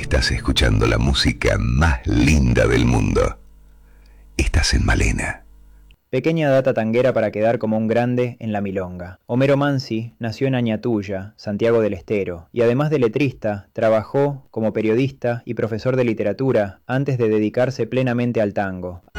Estás escuchando la música más linda del mundo. Estás en Malena. Pequeña data tanguera para quedar como un grande en la milonga. Homero Mansi nació en Añatuya, Santiago del Estero, y además de letrista, trabajó como periodista y profesor de literatura antes de dedicarse plenamente al tango.